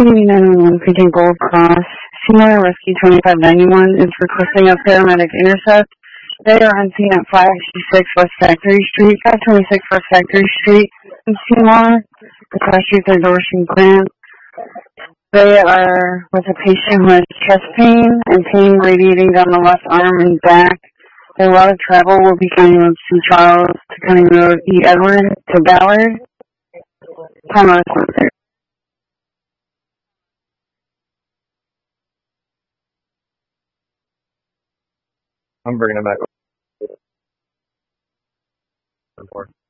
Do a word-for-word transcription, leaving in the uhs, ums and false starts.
eighty nine one one Pigeon Gold Cross. Senior Rescue twenty-five ninety-one is requesting a paramedic intercept. They are on scene at five sixty-six West Factory Street, five twenty-six West Factory Street in Seymour. The passengers are Doris and Grant. They are with a patient who has chest pain and pain radiating down the left arm and back. Their route of travel will be going from Saint Charles to Cunning Road, E. Edward to Ballard. Time on the I'm bringing it back.